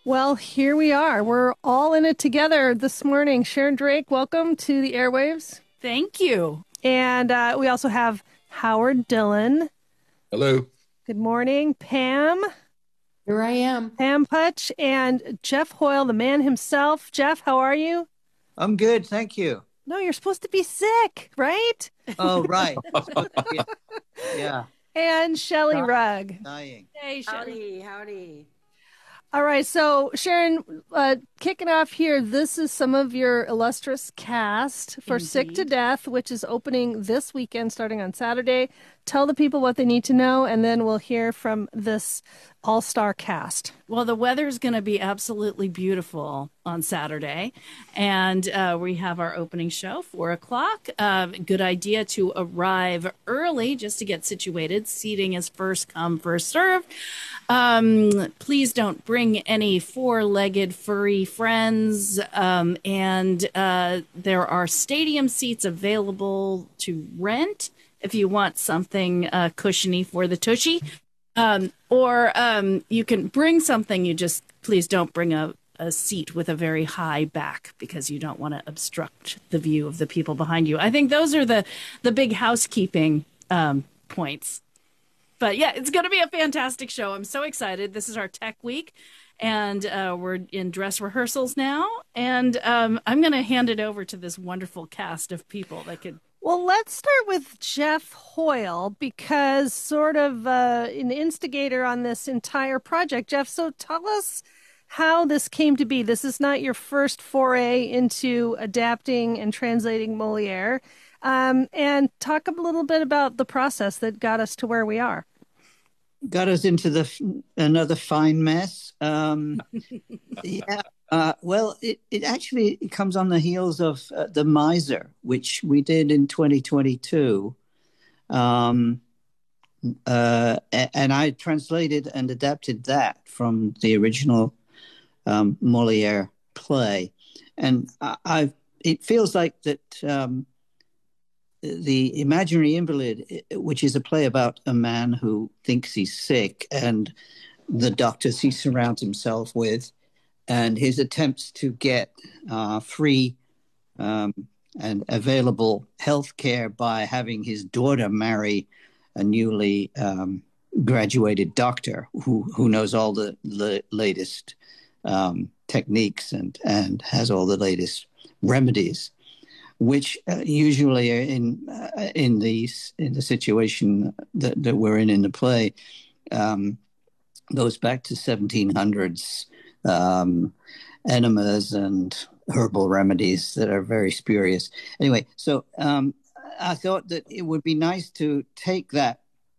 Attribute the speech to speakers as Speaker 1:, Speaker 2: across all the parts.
Speaker 1: Well, here we are. We're all in it together this morning. Sharon Drake, welcome to the airwaves.
Speaker 2: Thank you.
Speaker 1: And we also have Howard Dillon.
Speaker 3: Hello.
Speaker 1: Good morning. Pam.
Speaker 4: Here I am.
Speaker 1: Pam Putch and Jeff Hoyle, the man himself. Jeff, how are you?
Speaker 5: I'm good, thank you.
Speaker 1: No, you're supposed to be sick, right?
Speaker 5: Oh, right. Yeah.
Speaker 1: And Shelley Rugg.
Speaker 5: Dying.
Speaker 1: Hey, Shelley.
Speaker 4: Howdy.
Speaker 1: All right, so Sharon, kicking off here, this is some of your illustrious cast for Sick to Death, which is opening this weekend starting on Saturday. Tell the people what they need to know, and then we'll hear from this all-star cast.
Speaker 2: Well, the weather's going to be absolutely beautiful on Saturday, and we have our opening show, 4 o'clock. Good idea to arrive early just to get situated. Seating is first come, first serve. Please don't bring any four-legged furry friends, and there are stadium seats available to rent if you want something cushiony for the tushy. Or you can bring something, you just please don't bring a seat with a very high back because you don't want to obstruct the view of the people behind you. I think those are the big housekeeping points. But yeah, it's going to be a fantastic show. I'm so excited. This is our tech week, and we're in dress rehearsals now. And I'm going to hand it over to this wonderful cast of people that could.
Speaker 1: Well, let's start with Jeff Hoyle because sort of an instigator on this entire project. Jeff, so tell us how this came to be. This is not your first foray into adapting and translating Moliere. And talk a little bit about the process that got us to where we are.
Speaker 5: Got us into another fine mess. Yeah. Well, it actually comes on the heels of The Miser, which we did in 2022. And I translated and adapted that from the original Moliere play. And it feels like that The Imaginary Invalid, which is a play about a man who thinks he's sick and the doctors he surrounds himself with, and his attempts to get free and available health care by having his daughter marry a newly graduated doctor who knows all the latest techniques and has all the latest remedies, which usually are in the situation that we're in the play goes back to 1700s enemas and herbal remedies that are very spurious. Anyway, so I thought that it would be nice to take that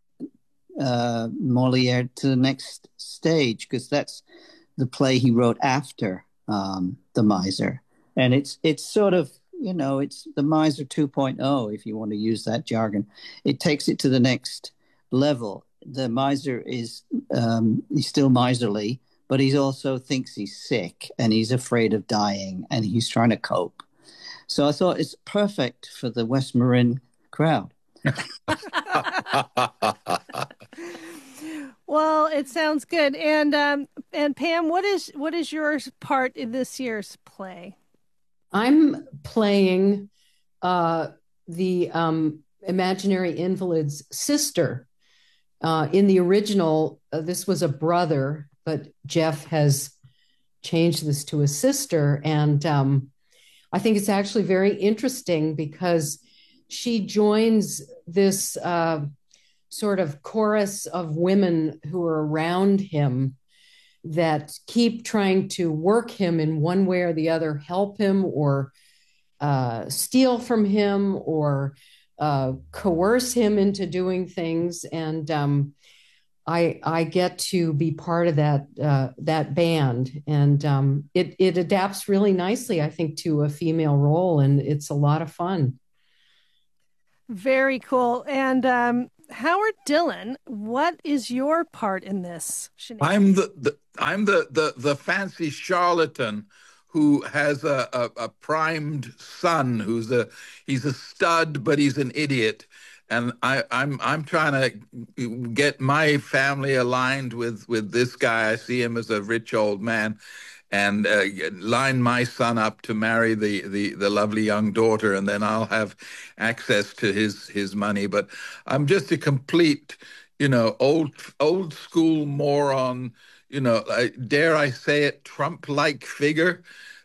Speaker 5: Moliere to the next stage, because that's the play he wrote after The Miser. And it's sort of, it's The Miser 2.0, if you want to use that jargon. It takes it to the next level. The miser is he's still miserly, but he also thinks he's sick and he's afraid of dying and he's trying to cope. So I thought it's perfect for the West Marin crowd.
Speaker 1: Well, it sounds good. And Pam, what is your part in this year's play?
Speaker 4: I'm playing the imaginary invalid's sister. In the original, this was a brother, but Jeff has changed this to a sister. And I think it's actually very interesting because she joins this sort of chorus of women who are around him that keep trying to work him in one way or the other, help him or steal from him or coerce him into doing things. And I get to be part of that band. And it adapts really nicely, I think, to a female role. And it's a lot of fun.
Speaker 1: Very cool. And Howard Dillon, what is your part in this?
Speaker 3: I'm the fancy charlatan who has a primed son he's a stud, but he's an idiot. and I'm trying to get my family aligned with this guy. I see him as a rich old man, and line my son up to marry the lovely young daughter, and then I'll have access to his money. But I'm just a complete, old school moron. Dare I say it, Trump-like figure.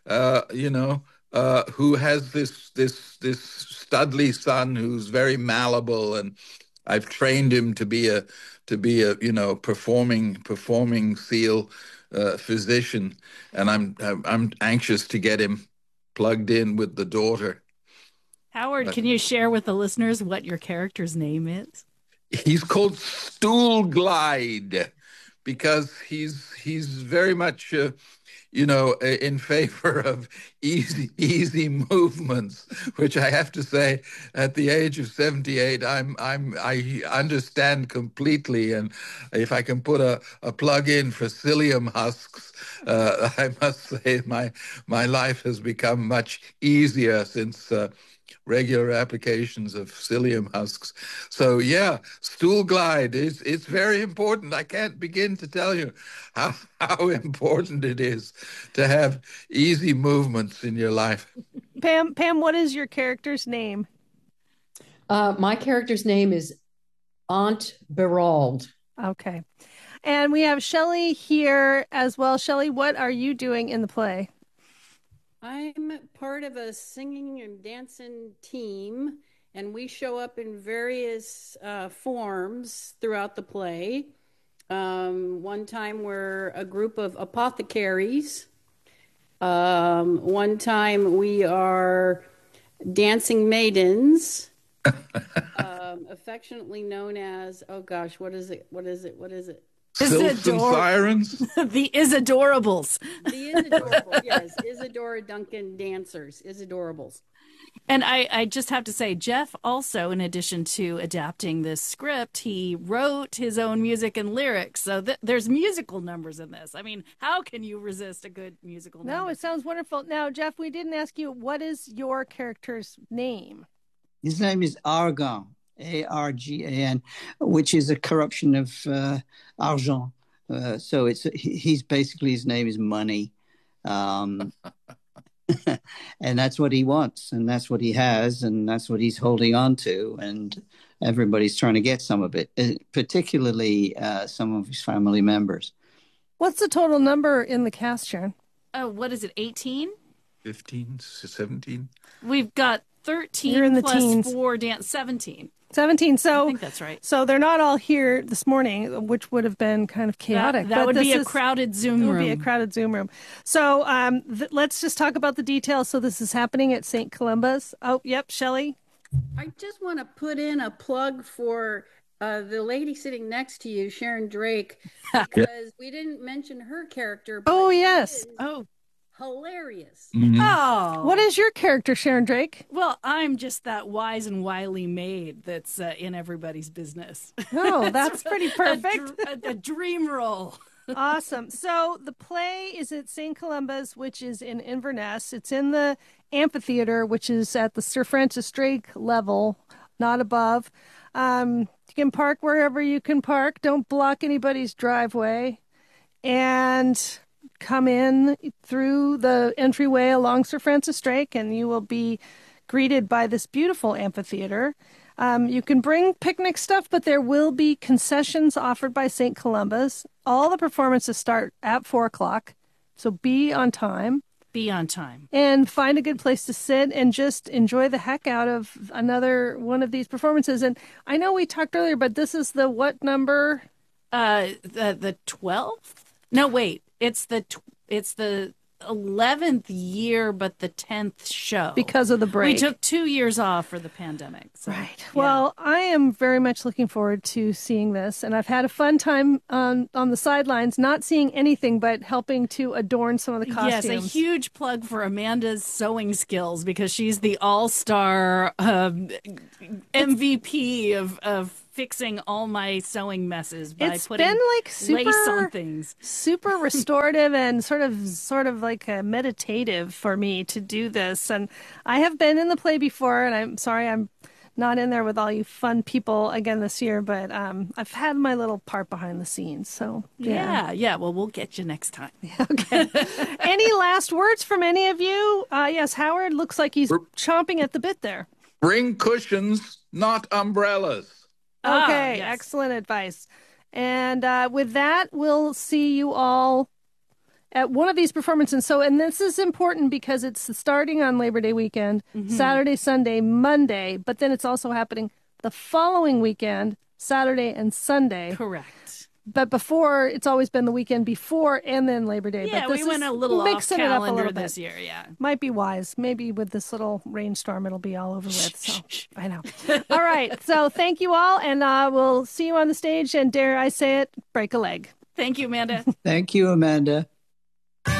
Speaker 3: Who has this Studley son who's very malleable, and I've trained him to be a performing SEAL physician, and I'm anxious to get him plugged in with the daughter.
Speaker 2: Howard, can you share with the listeners what your character's name is?
Speaker 3: He's called Stool Glide because he's very much in favor of easy movements, which I have to say, at the age of 78, I understand completely. And if I can put a plug in for psyllium husks, I must say my life has become much easier since regular applications of psyllium husks. So yeah, Stool Glide it's very important. I can't begin to tell you how important it is to have easy movements in your life.
Speaker 1: Pam, what is your character's name?
Speaker 4: My character's name is Aunt Berald.
Speaker 1: Okay. And we have Shelley here as well. Shelley, what are you doing in the play?
Speaker 6: I'm part of a singing and dancing team, and we show up in various forms throughout the play. One time we're a group of apothecaries. One time we are dancing maidens, affectionately known as, oh gosh, what is it?
Speaker 3: Sylphs and Sirens?
Speaker 2: The Isadorables.
Speaker 6: The Isadorables, yes. Isadora Duncan dancers, Isadorables.
Speaker 2: And I just have to say, Jeff also, in addition to adapting this script, he wrote his own music and lyrics. So there's musical numbers in this. I mean, how can you resist a good musical number?
Speaker 1: No, it sounds wonderful. Now, Jeff, we didn't ask you, what is your character's name?
Speaker 5: His name is Argan. Argan, which is a corruption of argent. So he's basically, his name is money. And that's what he wants, and that's what he has, and that's what he's holding on to. And everybody's trying to get some of it, particularly some of his family members.
Speaker 1: What's the total number in the cast, Sharon?
Speaker 2: Oh, what is it, 18?
Speaker 3: 15, 17?
Speaker 2: We've got 13
Speaker 1: You're in the
Speaker 2: plus
Speaker 1: teens.
Speaker 2: 4 dance, 17.
Speaker 1: 17. So
Speaker 2: I think that's right.
Speaker 1: So they're not all here this morning, which would have been kind of chaotic.
Speaker 2: That would be a crowded Zoom room.
Speaker 1: It would be a crowded Zoom room. So let's just talk about the details. So this is happening at St. Columba's. Oh, yep, Shelley.
Speaker 6: I just want to put in a plug for the lady sitting next to you, Sharon Drake, because we didn't mention her character. But
Speaker 1: Oh, yes.
Speaker 2: Oh,
Speaker 6: hilarious.
Speaker 3: Mhm.
Speaker 2: oh.
Speaker 1: What is your character, Sharon Drake?
Speaker 2: Well, I'm just that wise and wily maid that's in everybody's business.
Speaker 1: Oh, that's pretty perfect.
Speaker 2: a dream role.
Speaker 1: Awesome. So the play is at St. Columba's, which is in Inverness. It's in the amphitheater, which is at the Sir Francis Drake level, not above. You can park wherever you can park. Don't block anybody's driveway. And come in through the entryway along Sir Francis Drake, and you will be greeted by this beautiful amphitheater. You can bring picnic stuff, but there will be concessions offered by St. Columba's. All the performances start at 4:00, so be on time.
Speaker 2: Be on time.
Speaker 1: And find a good place to sit and just enjoy the heck out of another one of these performances. And I know we talked earlier, but this is the what number?
Speaker 2: The 12th? No, wait. It's the 11th year, but the 10th show.
Speaker 1: Because of the break.
Speaker 2: We took 2 years off for the pandemic. So,
Speaker 1: Right.
Speaker 2: yeah.
Speaker 1: Well, I am very much looking forward to seeing this, and I've had a fun time on the sidelines, not seeing anything but helping to adorn some of the costumes.
Speaker 2: Yes, a huge plug for Amanda's sewing skills, because she's the all-star MVP of fixing all my sewing messes by
Speaker 1: It's
Speaker 2: putting
Speaker 1: been like
Speaker 2: lace on things.
Speaker 1: super restorative and sort of like a meditative for me to do this. And I have been in the play before, and I'm sorry I'm not in there with all you fun people again this year, but I've had my little part behind the scenes. So
Speaker 2: Yeah. Well, we'll get you next time.
Speaker 1: Okay. Any last words from any of you? Yes, Howard looks like he's chomping at the bit there.
Speaker 3: Bring cushions, not umbrellas.
Speaker 1: Okay,
Speaker 2: yes.
Speaker 1: Excellent advice. And with that, we'll see you all at one of these performances. And this is important because it's starting on Labor Day weekend, Saturday, Sunday, Monday, but then it's also happening the following weekend, Saturday and Sunday.
Speaker 2: Correct.
Speaker 1: But before, it's always been the weekend before and then Labor Day.
Speaker 2: Yeah,
Speaker 1: but
Speaker 2: we went a little off
Speaker 1: mixing it up a
Speaker 2: calendar
Speaker 1: little
Speaker 2: this
Speaker 1: bit.
Speaker 2: year, yeah.
Speaker 1: Might be wise. Maybe with this little rainstorm, it'll be all over with. So I know. All right. So thank you all, and we'll see you on the stage. And dare I say it, break a leg.
Speaker 2: Thank you, Amanda.
Speaker 5: Thank you, Amanda.